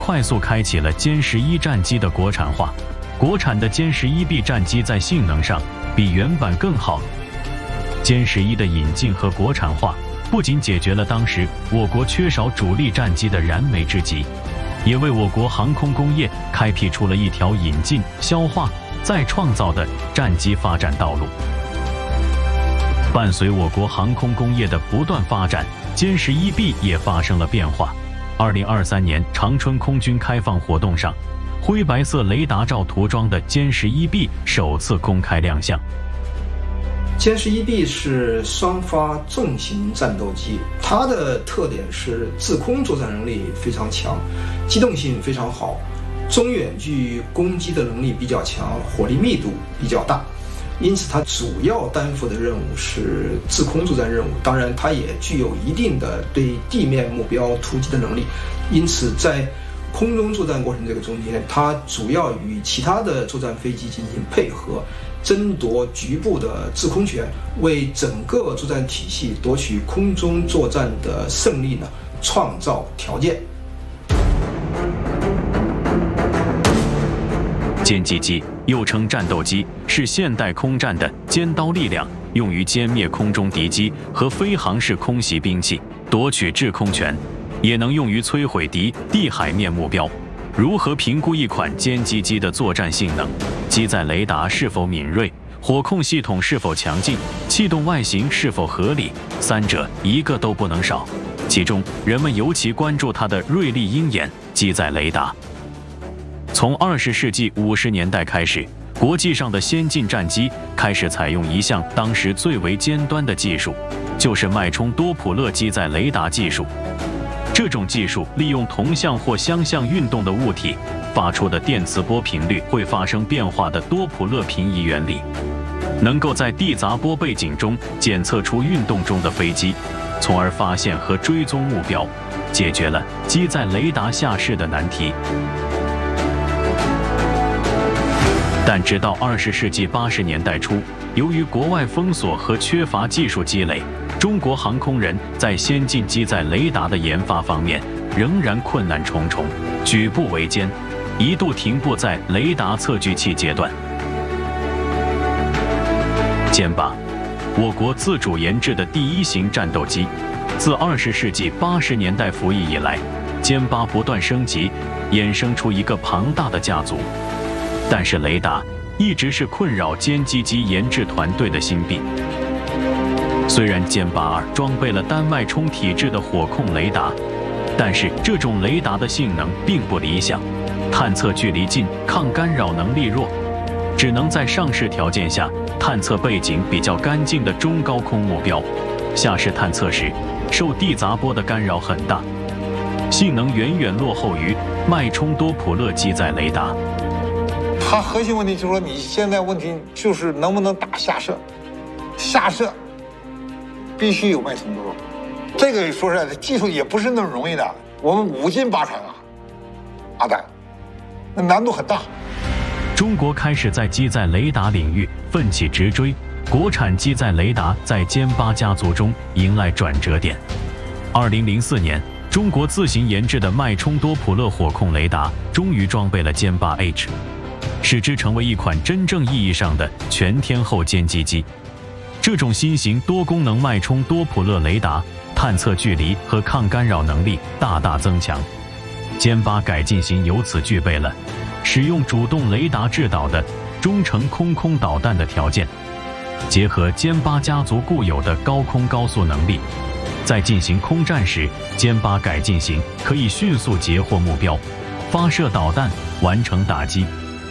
快速开启了歼11战机的国产化。国产的歼11B 战机在性能上比原版更好。歼11的引进和国产化，不仅解决了当时我国缺少主力战机的燃眉之急，也为我国航空工业开辟出了一条引进、消化、再创造的战机发展道路。伴随我国航空工业的不断发展，歼11B 也发生了变化。2023年长春空军开放活动上，灰白色雷达罩涂装的歼11B 首次公开亮相。 歼11B 是双发重型战斗机，它的特点是制空作战能力非常强，机动性非常好，中远距攻击的能力比较强，火力密度比较大。因此，它主要担负的任务是制空作战任务。当然，它也具有一定的对地面目标突击的能力。因此，在空中作战过程这个中间，它主要与其他的作战飞机进行配合，争夺局部的制空权，为整个作战体系夺取空中作战的胜利创造条件。 歼击机又称战斗机，是现代空战的尖刀力量，用于歼灭空中敌机和飞行式空袭兵器，夺取制空权，也能用于摧毁敌地海面目标。如何评估一款歼击机的作战性能？机载雷达是否敏锐？火控系统是否强劲？气动外形是否合理？三者一个都不能少。其中，人们尤其关注它的锐利鹰眼机载雷达。从20世纪50年代开始，国际上的先进战机开始采用一项当时最为尖端的技术，就是脉冲多普勒机载雷达技术。这种技术利用同向或相向运动的物体发出的电磁波频率会发生变化的多普勒平移原理，能够在地杂波背景中检测出运动中的飞机，从而发现和追踪目标，解决了机载雷达下市的难题。但直到20世纪80年代初，由于国外封锁和缺乏技术积累，中国航空人在先进机载雷达的研发方面仍然困难重重，举步维艰，一度停步在雷达测距器阶段。歼8，我国自主研制的第一型战斗机，自20世纪80年代服役以来，歼8不断升级，衍生出一个庞大的家族。但是雷达一直是困扰歼击机研制团队的心病。虽然歼8-2装备了单脉冲体制的火控雷达，但是这种雷达的性能并不理想，探测距离近，抗干扰能力弱，只能在上视条件下探测背景比较干净的中高空目标，下视探测时受地杂波的干扰很大，性能远远落后于脉冲多普勒机载雷达。 它核心问题就是说，你现在问题就是能不能打下射，下射必须有脉冲多。这个说实在的，技术也不是那么容易的。我们5斤8tran阿弹，那难度很大。 中国开始在机载雷达领域奋起直追，国产机载雷达在歼8家族中迎来转折点。2004年，中国自行研制的脉冲多普勒火控雷达终于装备了歼8H。使之成为一款真正意义上的全天候歼击机。这种新型多功能脉冲多普勒雷达探测距离和抗干扰能力大大增强。歼8改进型由此具备了使用主动雷达制导的中程空导弹的条件，结合歼8家族固有的高空高速能力，在进行空战时，歼8改进型可以迅速截获目标，发射导弹，完成打击。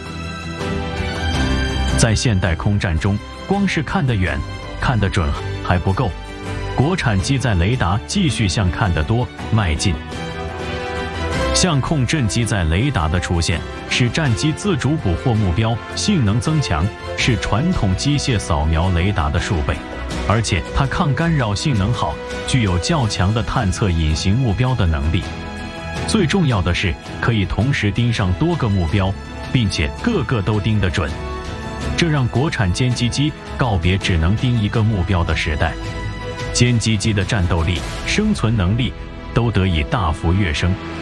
在现代空战中，光是看得远、看得准还不够，国产机载雷达继续向看得多迈进。相控阵机载雷达的出现，使战机自主捕获目标性能增强，是传统机械扫描雷达的数倍，而且它抗干扰性能好，具有较强的探测隐形目标的能力。最重要的是，可以同时盯上多个目标，并且个个都盯得准。这让国产歼击机告别只能盯一个目标的时代，歼击机的战斗力、生存能力都得以大幅跃升。